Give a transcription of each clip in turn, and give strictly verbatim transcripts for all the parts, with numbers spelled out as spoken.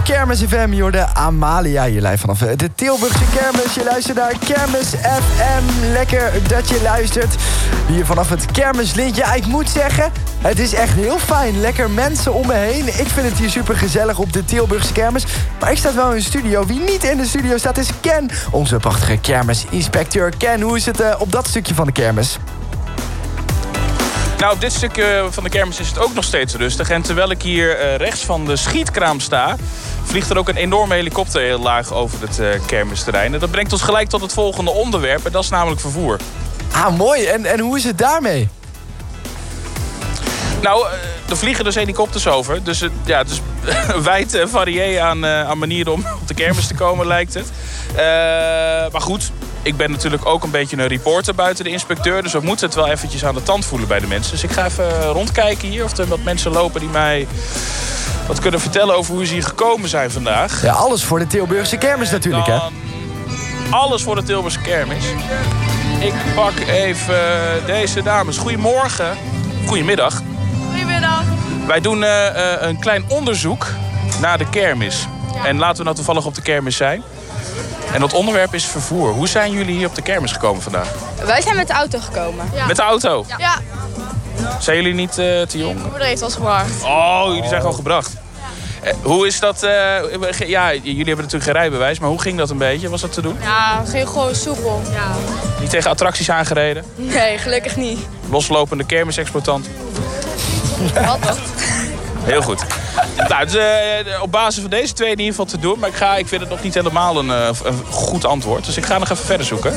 Kermis F M, je hoorde Amalia hier live vanaf de Tilburgse Kermis. Je luistert naar Kermis F M. Lekker dat je luistert. Hier vanaf het Kermislintje. Ja, ik moet zeggen, het is echt heel fijn. Lekker mensen om me heen. Ik vind het hier super gezellig op de Tilburgse Kermis. Maar ik sta wel in de studio. Wie niet in de studio staat is Ken. Onze prachtige kermisinspecteur. Ken, hoe is het uh, op dat stukje van de kermis? Nou, op dit stukje van de kermis is het ook nog steeds rustig. En terwijl ik hier uh, rechts van de schietkraam sta, vliegt er ook een enorme helikopter heel laag over het uh, kermisterrein. En dat brengt ons gelijk tot het volgende onderwerp. En dat is namelijk vervoer. Ah, mooi. En, en hoe is het daarmee? Nou, uh, er vliegen dus helikopters over. Dus uh, ja, het is wijd uh, varié aan, uh, aan manieren om op de kermis te komen, lijkt het. Uh, maar goed, ik ben natuurlijk ook een beetje een reporter buiten de inspecteur. Dus we moeten het wel eventjes aan de tand voelen bij de mensen. Dus ik ga even rondkijken hier. Of er wat mensen lopen die mij wat kunnen vertellen over hoe ze hier gekomen zijn vandaag. Ja, alles voor de Tilburgse Kermis natuurlijk, hè? Alles voor de Tilburgse Kermis. Ik pak even deze dames. Goedemorgen. Goedemiddag. Goedemiddag. Wij doen uh, uh, een klein onderzoek naar de kermis. Ja. En laten we nou toevallig op de kermis zijn. En dat onderwerp is vervoer. Hoe zijn jullie hier op de kermis gekomen vandaag? Wij zijn met de auto gekomen. Ja. Met de auto? Ja. ja. Zijn jullie niet uh, te jong? Mijn moeder heeft ons gebracht. Oh, jullie zijn gewoon gebracht. Ja. Uh, hoe is dat? Uh, ja, jullie hebben natuurlijk geen rijbewijs, maar hoe ging dat een beetje? Was dat te doen? Ja, het ging gewoon soepel. Ja. Niet tegen attracties aangereden? Nee, gelukkig niet. Loslopende kermisexploitant? Wat dat? Heel goed. Nou, het is uh, op basis van deze twee in ieder geval te doen. Maar ik, ga, ik vind het nog niet helemaal een, uh, een goed antwoord. Dus ik ga nog even verder zoeken.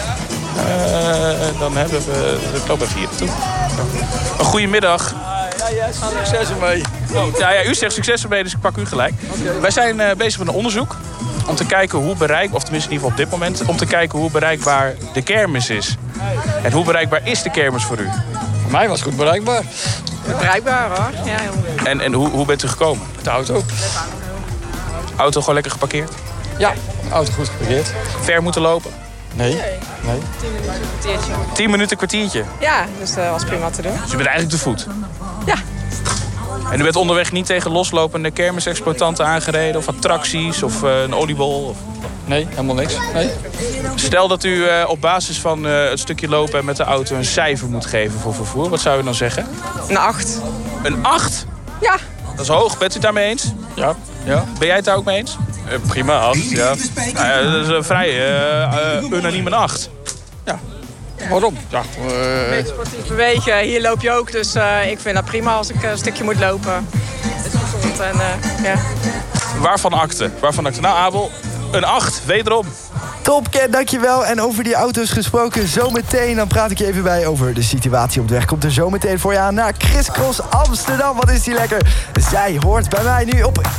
Uh, dan hebben we... Ik loop even hier naartoe. Een goedemiddag. Ja, ja, succes ermee. Oh, ja, ja, u zegt succes ermee, dus ik pak u gelijk. Okay. Wij zijn uh, bezig met een onderzoek. Om te kijken hoe bereikbaar, of tenminste in ieder geval op dit moment... om te kijken hoe bereikbaar de kermis is. En hoe bereikbaar is de kermis voor u? Voor mij was het goed bereikbaar. Bereikbaar hoor. Ja, heel en en hoe, hoe bent u gekomen? Met de auto. Auto gewoon lekker geparkeerd? Ja, auto goed geparkeerd. Ver moeten lopen? Nee. nee. Tien minuten, een kwartiertje. Tien minuten, kwartiertje? Ja, dus dat was prima te doen. Dus je bent eigenlijk te voet? Ja. En u bent onderweg niet tegen loslopende kermisexploitanten aangereden? Of attracties? Of uh, een oliebol? Of... Nee, helemaal niks. Nee. Stel dat u uh, op basis van uh, het stukje lopen en met de auto een cijfer moet geven voor vervoer. Wat zou u dan zeggen? Een acht. Een acht? Ja. Dat is hoog. Bent u het daarmee eens? Ja. ja. Ben jij het daar ook mee eens? Uh, prima, acht, ja. Nou ja, dat is een vrij uh, uh, unaniem een acht. Ja. Waarom? Ja, uh... Een beetje sportief bewegen. Hier loop je ook, dus uh, ik vind dat prima als ik een stukje moet lopen. Het is gezond en uh, ja. Waarvan akte? Waarvan akte? Nou, Abel, een acht, wederom. Top, Ken, dankjewel. En over die auto's gesproken, zometeen dan praat ik je even bij over de situatie op de weg. Komt er zometeen voor je aan naar Chris Cross Amsterdam. Wat is die lekker? Zij hoort bij mij nu op